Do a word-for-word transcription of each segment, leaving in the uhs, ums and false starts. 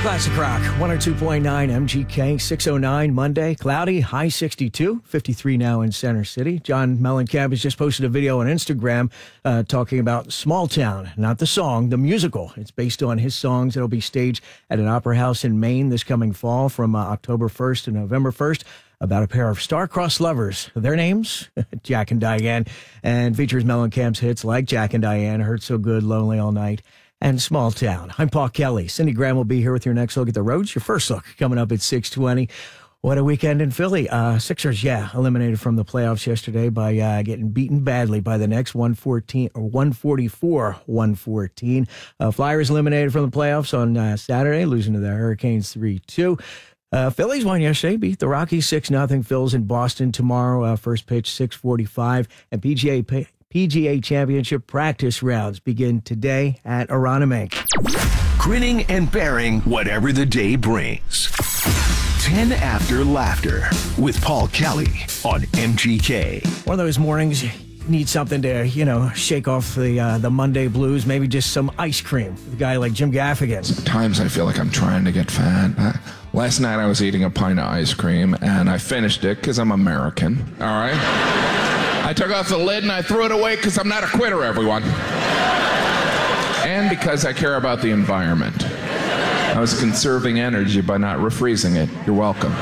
Classic Rock, one oh two point nine M G K, six oh nine Monday, cloudy, high sixty-two, fifty-three now in Center City. John Mellencamp has just posted a video on Instagram uh, talking about Small Town, not the song, the musical. It's based on his songs. It'll be staged at an opera house in Maine this coming fall from uh, October first to November first. About a pair of star-crossed lovers. Their names, Jack and Diane, and features Mellencamp's hits like Jack and Diane, Hurt So Good, Lonely All Night, and Small Town. I'm Paul Kelly. Cindy Graham will be here with your next look at the roads. Your first look coming up at six twenty. What a weekend in Philly. Uh, Sixers, yeah, eliminated from the playoffs yesterday by uh, getting beaten badly by the Knicks, one fourteen or one forty-four one fourteen. Uh, Flyers eliminated from the playoffs on uh, Saturday, losing to the Hurricanes three two. Uh, Phillies won yesterday, beat the Rockies six nothing. Phil's in Boston tomorrow, uh, first pitch six forty-five, and P G A P G A Championship practice rounds begin today at Aronimink. Grinning and bearing whatever the day brings. ten after Laughter with Paul Kelly on M G K. One of those mornings you need something to, you know, shake off the uh, the Monday blues, maybe just some ice cream. A guy like Jim Gaffigan. Sometimes I feel like I'm trying to get fat. Uh, last night I was eating a pint of ice cream and I finished it because I'm American, all right? I took off the lid and I threw it away because I'm not a quitter, everyone. And because I care about the environment. I was conserving energy by not refreezing it. You're welcome.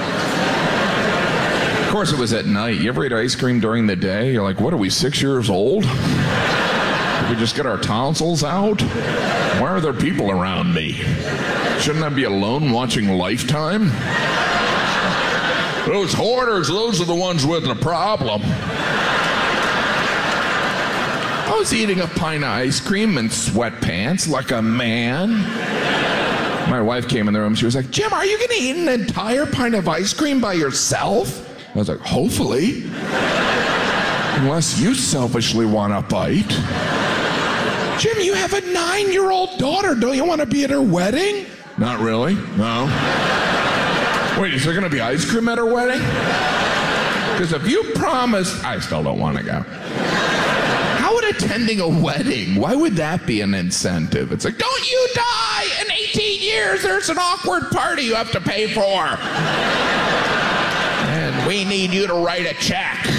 Of course, it was at night. You ever eat ice cream during the day? You're like, what are we, six years old? Did we just get our tonsils out? Why are there people around me? Shouldn't I be alone watching Lifetime? Those hoarders, those are the ones with the problem. I was eating a pint of ice cream in sweatpants like a man. My wife came in the room. She was like, Jim, are you going to eat an entire pint of ice cream by yourself? I was like, hopefully. Unless you selfishly want a bite. Jim, you have a nine-year-old daughter. Don't you want to be at her wedding? Not really. No. Wait, is there going to be ice cream at her wedding? Because if you promise, I still don't want to go. How would attending a wedding, why would that be an incentive? It's like, don't you die! In eighteen years, there's an awkward party you have to pay for. And we need you to write a check.